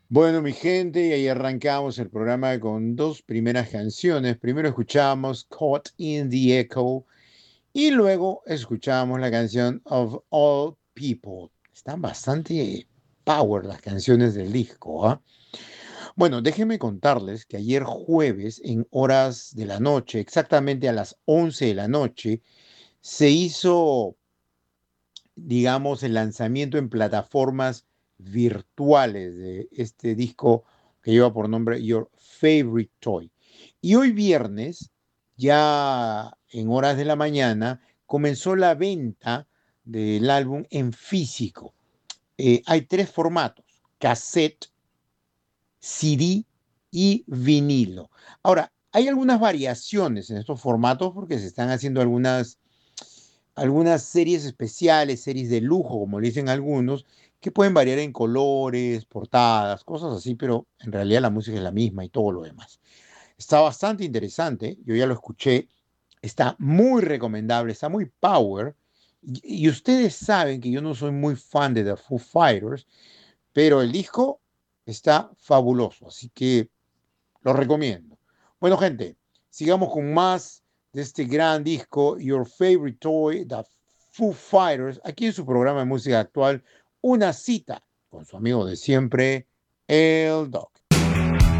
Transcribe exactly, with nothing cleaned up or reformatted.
Bueno, mi gente, y ahí arrancamos el programa con dos primeras canciones. Primero escuchamos Caught in the Echo y luego escuchamos la canción Of All People. Están bastante power las canciones del disco, ¿ah? Bueno, déjenme contarles que ayer jueves, en horas de la noche, exactamente a las once de la noche, se hizo, digamos, el lanzamiento en plataformas virtuales de este disco que lleva por nombre Your Favorite Toy. Y hoy viernes, ya en horas de la mañana, comenzó la venta del álbum en físico. Eh, hay tres formatos: cassette, C D y vinilo. Ahora, hay algunas variaciones en estos formatos porque se están haciendo algunas algunas series especiales, series de lujo, como le dicen algunos, que pueden variar en colores, portadas, cosas así, pero en realidad la música es la misma y todo lo demás. Está bastante interesante, yo ya lo escuché, está muy recomendable, está muy power, y, y ustedes saben que yo no soy muy fan de The Foo Fighters, pero el disco está fabuloso, así que lo recomiendo. Bueno, gente, sigamos con más de este gran disco, Your Favorite Toy, The Foo Fighters, aquí en su programa de música actual, una cita con su amigo de siempre, el Doc.